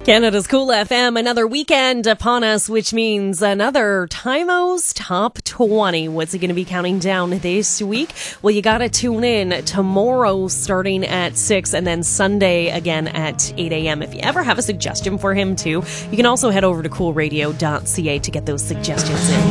Canada's Cool FM, another weekend upon us, which means another Timo's Top 20. What's it going to be counting down this week? Well, you got to tune in tomorrow starting at 6 and then Sunday again at 8 a.m. If you ever have a suggestion for him, too, you can also head over to coolradio.ca to get those suggestions in.